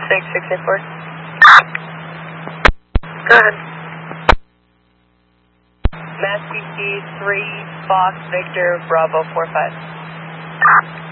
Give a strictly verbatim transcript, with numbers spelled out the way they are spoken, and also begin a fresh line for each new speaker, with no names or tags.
six six eight four. Go ahead. Mass P C three Fox Victor Bravo four five.